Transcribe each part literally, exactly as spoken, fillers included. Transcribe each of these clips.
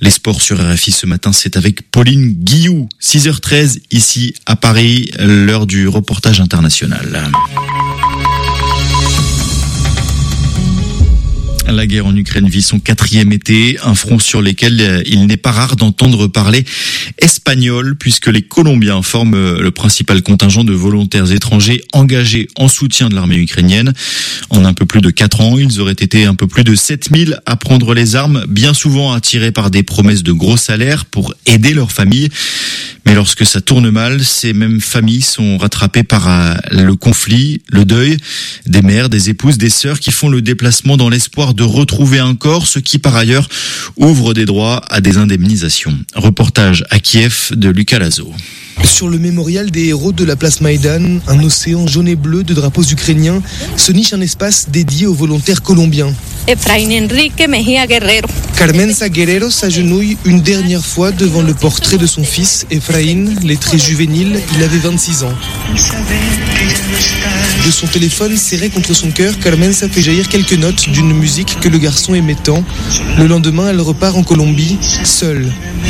Les sports sur R F I ce matin, c'est avec Pauline Guillou. six heures treize ici à Paris, l'heure du reportage international. La guerre en Ukraine vit son quatrième été, un front sur lequel il n'est pas rare d'entendre parler espagnol, puisque les Colombiens forment le principal contingent de volontaires étrangers engagés en soutien de l'armée ukrainienne. En un peu plus de quatre ans, ils auraient été un peu plus de sept mille à prendre les armes, bien souvent attirés par des promesses de gros salaires pour aider leur famille. Mais lorsque ça tourne mal, ces mêmes familles sont rattrapées par le conflit, le deuil, des mères, des épouses, des sœurs qui font le déplacement dans l'espoir de retrouver un corps, ce qui par ailleurs ouvre des droits à des indemnisations. Reportage à Kiev de Lucas Lazo. Sur le mémorial des héros de la place Maïdan, un océan jaune et bleu de drapeaux ukrainiens, se niche un espace dédié aux volontaires colombiens. Efraín Enrique Mejía Guerrero. Carmenza Guerrero s'agenouille une dernière fois devant le portrait de son fils, Efraín, lettré juvénile, il avait vingt-six ans. De son téléphone serré contre son cœur, Carmenza fait jaillir quelques notes d'une musique que le garçon aimait tant. Le lendemain, elle repart en Colombie, seule.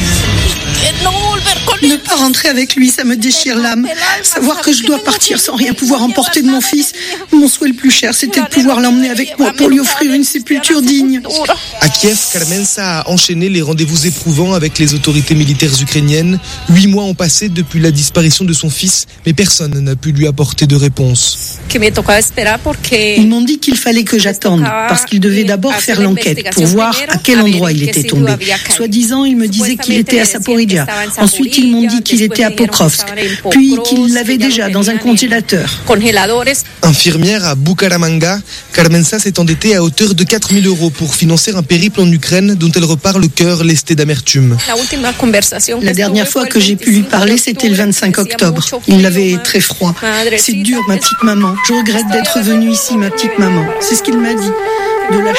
Ne pas rentrer avec lui, ça me déchire l'âme. Savoir que je dois partir sans rien pouvoir emporter de mon fils. Mon souhait le plus cher, c'était de pouvoir l'emmener avec moi pour lui offrir une sépulture digne. À Kiev, Carmenza a enchaîné les rendez-vous éprouvants avec les autorités militaires ukrainiennes. Huit mois ont passé depuis la disparition de son fils, mais personne n'a pu lui apporter de réponse. Ils m'ont dit qu'il fallait que j'attende, parce qu'ils devaient d'abord faire l'enquête pour voir à quel endroit il était tombé. Soi-disant, ils me disaient qu'il était à Zaporizhia. Ensuite, ils m'ont dit qu'il était à Pokrovsk, puis qu'il l'avait déjà dans un congélateur. Infirmière à Bucaramanga, Carmenza s'est endettée à hauteur de quatre mille euros pour financer un périple en Ukraine dont elle repart le cœur lesté d'amertume. La dernière fois que j'ai pu lui parler, c'était le vingt-cinq octobre. Il avait très froid. C'est dur, ma petite maman. Je regrette d'être venue ici, ma petite maman. C'est ce qu'il m'a dit. De la